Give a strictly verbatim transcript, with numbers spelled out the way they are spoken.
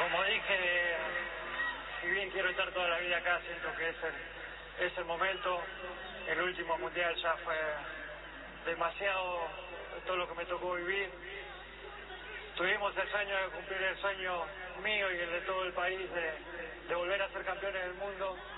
Como dije, si bien quiero estar toda la vida acá, siento que es el, es el momento. El último mundial ya fue demasiado todo lo que me tocó vivir. Tuvimos el sueño de cumplir el sueño mío y el de todo el país de, de volver a ser campeones del mundo.